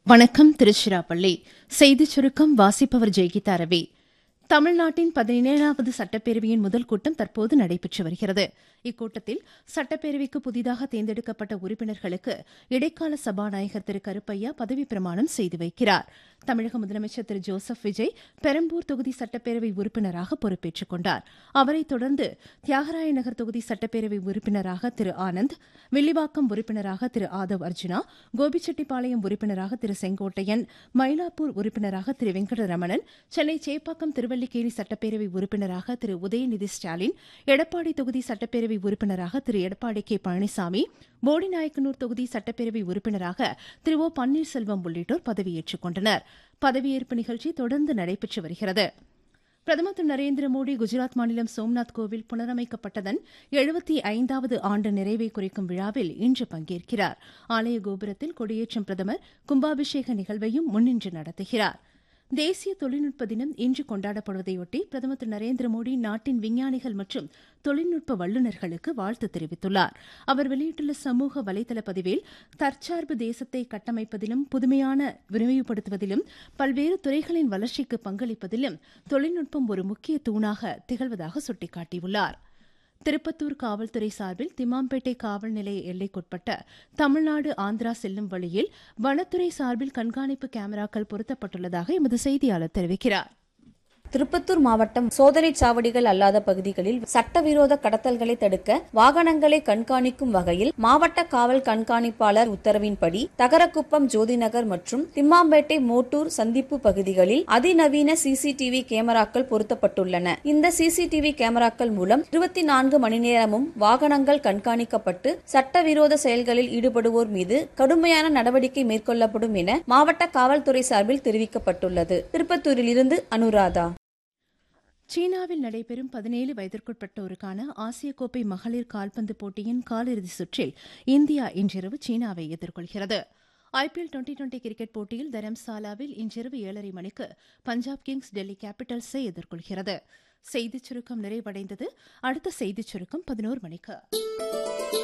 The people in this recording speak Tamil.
வணக்கம். திருச்சிராப்பள்ளி செய்திச் சுருக்கம் வாசிப்பவர் ஜெய்கீதா ரவி. தமிழ்நாட்டின் 17வது சட்டப்பேரவையின் முதல் கூட்டம் தற்போது நடைபெற்று வருகிறது. இக்கூட்டத்தில் சட்டப்பேரவைக்கு புதிதாக தேர்ந்தெடுக்கப்பட்ட உறுப்பினர்களுக்கு இடைக்கால சபாநாயகர் திரு கருப்பையா பதவிப் பிரமாணம் செய்து வைக்கிறார். தமிழக முதலமைச்சர் திரு ஜோசப் விஜய் பெரம்பூர் தொகுதி சட்டப்பேரவை உறுப்பினராக பொறுப்பேற்றுக் கொண்டார். அவரைத் தொடர்ந்து தியாகராய நகர் தொகுதி சட்டப்பேரவை உறுப்பினராக திரு ஆனந்த், வில்லிவாக்கம் உறுப்பினராக திரு ஆதவ் அர்ஜுனா, கோபிச்செட்டிப்பாளையம் உறுப்பினராக திரு செங்கோட்டையன், மயிலாப்பூர் உறுப்பினராக திரு வெங்கடரமணன், சென்னை சேப்பாக்கம் திருவல்லிக்கேணி சட்டப்பேரவை உறுப்பினராக திரு உதயநிதி ஸ்டாலின், எடப்பாடி தொகுதி சட்டப்பேரவை உறுப்பினராக திரு எடப்பாடி கே பழனிசாமி, போடிநாயக்கனூர் தொகுதி சட்டப்பேரவை உறுப்பினராக திரு ஓ பன்னீர்செல்வம் உள்ளிட்டோர் பதவியேற்றுக் கொண்டனர். பதவியேற்பு நிகழ்ச்சி தொடர்ந்து நடைபெற்று வருகிறது. பிரதமர் திரு நரேந்திர மோடி குஜராத் மாநிலம் சோம்நாத் கோவில் புனரமைக்கப்பட்டதன் 75வது ஆண்டு நிறைவை குறிக்கும் விழாவில் இன்று பங்கேற்கிறார். ஆலய கோபுரத்தில் கொடியேற்றும் பிரதமர் கும்பாபிஷேக நிகழ்வையும் முன்னின்று நடத்துகிறார். தேசிய தொழில்நுட்ப தினம் இன்று கொண்டாடப்படுவதையொட்டி பிரதமர் திரு நரேந்திர மோடி நாட்டின் விஞ்ஞானிகள் மற்றும் தொழில்நுட்ப வல்லுநர்களுக்கு வாழ்த்து தெரிவித்துள்ளார். அவர் வெளியிட்டுள்ள சமூக வலைதள பதிவில் தற்சார்பு தேசத்தை கட்டமைப்பதிலும் புதுமையான விரிவுபடுத்துவதிலும் பல்வேறு துறைகளின் வளர்ச்சிக்கு பங்களிப்பதிலும் தொழில்நுட்பம் ஒரு முக்கிய தூணாக திகழ்வதாக சுட்டிக்காட்டியுள்ளார். திருப்பத்தூர் காவல்துறை சார்பில் திம்மாம்பேட்டை காவல் நிலைய எல்லைக்குட்பட்ட தமிழ்நாடு ஆந்திரா செல்லும் வழியில் வனத்துறை சார்பில் கண்காணிப்பு கேமராக்கள் பொருத்தப்பட்டுள்ளதாக எமது செய்தியாளர் தெரிவிக்கிறார். திருப்பத்தூர் மாவட்டம் சோதனை சாவடிகள் அல்லாத பகுதிகளில் சட்டவிரோத கடத்தல்களை தடுக்க வாகனங்களை கண்காணிக்கும் வகையில் மாவட்ட காவல் கண்காணிப்பாளர் உத்தரவின்படி தகரக்குப்பம் ஜோதிநகர் மற்றும் திம்மாம்பேட்டை மோட்டூர் சந்திப்பு பகுதிகளில் அதிநவீன சிசிடிவி கேமராக்கள் பொருத்தப்பட்டுள்ளன. இந்த சிசிடிவி கேமராக்கள் மூலம் 24 மணி நேரமும் வாகனங்கள் கண்காணிக்கப்பட்டு சட்டவிரோத செயல்களில் ஈடுபடுவோர் மீது கடுமையான நடவடிக்கை மேற்கொள்ளப்படும் என மாவட்ட காவல்துறை சார்பில் தெரிவிக்கப்பட்டுள்ளது. திருப்பத்தூரில் இருந்து அனுராதா. சீனாவில் நடைபெறும் 17 வயதிற்குட்பட்டோருக்கான ஆசிய கோப்பை மகளிர் கால்பந்து போட்டியின் காலிறுதிச் சுற்றில் இந்தியா இன்றிரவு சீனாவை எதிர்கொள்கிறது. ஐபிஎல் டுவெண்டி கிரிக்கெட் போட்டியில் தரம்சாலாவில் இன்றிரவு 7:30 மணிக்கு பஞ்சாப் கிங்ஸ் டெல்லி கேபிட்டல்ஸை எதிர்கொள்கிறது. செய்திச் சுருக்கம் நிறைவடைந்தது. அடுத்த செய்திச் சுருக்கம் 11 மணிக்கு.